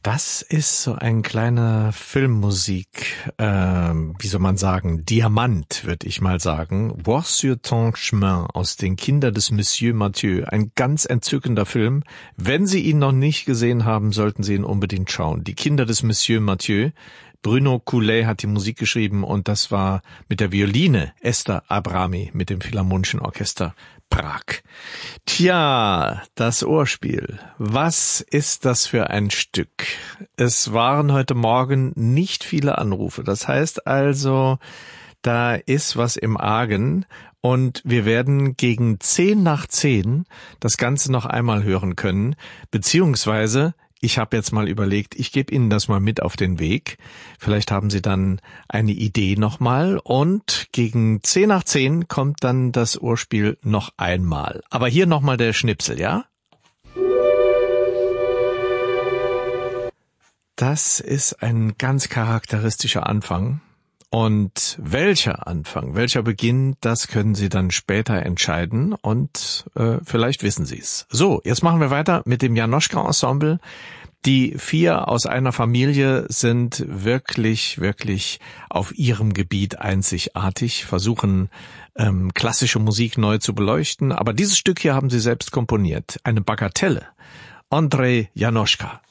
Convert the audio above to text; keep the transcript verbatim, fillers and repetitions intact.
Das ist so ein kleiner Filmmusik, äh, wie soll man sagen, Diamant, würde ich mal sagen. Voir sur ton chemin aus den Kindern des Monsieur Mathieu. Ein ganz entzückender Film. Wenn Sie ihn noch nicht gesehen haben, sollten Sie ihn unbedingt schauen. Die Kinder des Monsieur Mathieu. Bruno Coulet hat die Musik geschrieben und das war mit der Violine Esther Abrami mit dem Philharmonischen Orchester Prag. Tja, das Ohrspiel. Was ist das für ein Stück? Es waren heute Morgen nicht viele Anrufe. Das heißt also, da ist was im Argen und wir werden gegen zehn nach zehn das Ganze noch einmal hören können, beziehungsweise ich habe jetzt mal überlegt, ich gebe Ihnen das mal mit auf den Weg. Vielleicht haben Sie dann eine Idee nochmal und gegen zehn nach zehn kommt dann das Ohrspiel noch einmal. Aber hier nochmal der Schnipsel, ja? Das ist ein ganz charakteristischer Anfang. Und welcher Anfang, welcher Beginn, das können Sie dann später entscheiden und äh, vielleicht wissen Sie es. So, jetzt machen wir weiter mit dem Janoschka-Ensemble. Die vier aus einer Familie sind wirklich, wirklich auf ihrem Gebiet einzigartig, versuchen ähm, klassische Musik neu zu beleuchten. Aber dieses Stück hier haben sie selbst komponiert. Eine Bagatelle. Andrei Janoschka.